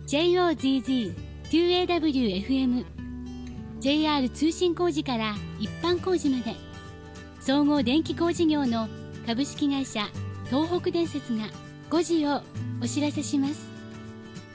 JOZZ2AWFM JR 通信工事から一般工事まで、総合電気工事業の株式会社東北電雪が5時をお知らせします。